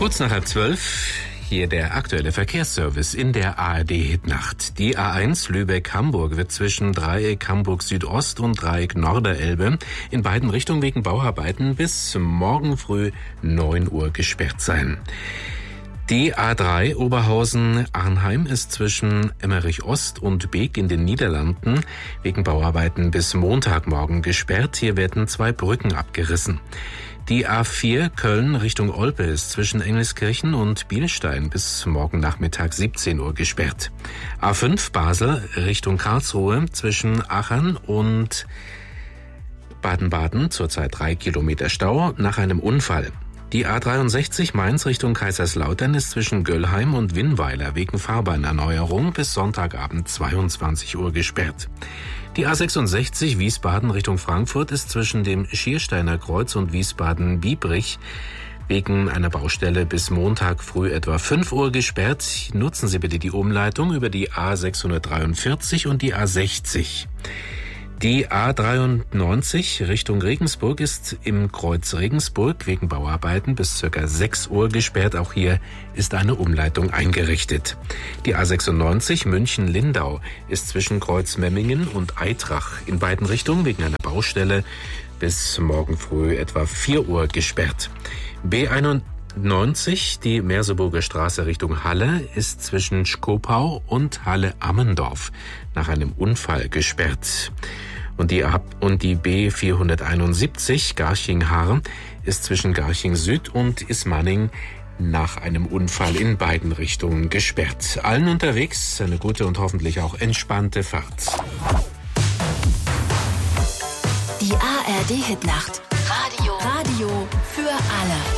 Kurz nach 11:30, hier der aktuelle Verkehrsservice in der ARD-Hitnacht. Die A1 Lübeck-Hamburg wird zwischen Dreieck Hamburg-Südost und Dreieck Norderelbe in beiden Richtungen wegen Bauarbeiten bis morgen früh 9 Uhr gesperrt sein. Die A3 Oberhausen-Arnheim ist zwischen Emmerich-Ost und Beek in den Niederlanden wegen Bauarbeiten bis Montagmorgen gesperrt. Hier werden 2 Brücken abgerissen. Die A4 Köln Richtung Olpe ist zwischen Engelskirchen und Bielstein bis morgen Nachmittag 17 Uhr gesperrt. A5 Basel Richtung Karlsruhe zwischen Aachen und Baden-Baden zurzeit 3 Kilometer Stau nach einem Unfall. Die A63 Mainz Richtung Kaiserslautern ist zwischen Göllheim und Winnweiler wegen Fahrbahnerneuerung bis Sonntagabend 22 Uhr gesperrt. Die A66 Wiesbaden Richtung Frankfurt ist zwischen dem Schiersteiner Kreuz und Wiesbaden-Biebrich wegen einer Baustelle bis Montag früh etwa 5 Uhr gesperrt. Nutzen Sie bitte die Umleitung über die A643 und die A60. Die A93 Richtung Regensburg ist im Kreuz Regensburg wegen Bauarbeiten bis ca. 6 Uhr gesperrt. Auch hier ist eine Umleitung eingerichtet. Die A96 München-Lindau ist zwischen Kreuz Memmingen und Eitrach in beiden Richtungen wegen einer Baustelle bis morgen früh etwa 4 Uhr gesperrt. B91, die Merseburger Straße Richtung Halle, ist zwischen Schkopau und Halle-Ammendorf nach einem Unfall gesperrt. Und die B471 Garching-Haar ist zwischen Garching Süd und Ismaning nach einem Unfall in beiden Richtungen gesperrt. Allen unterwegs eine gute und hoffentlich auch entspannte Fahrt. Die ARD-Hitnacht. Radio für alle.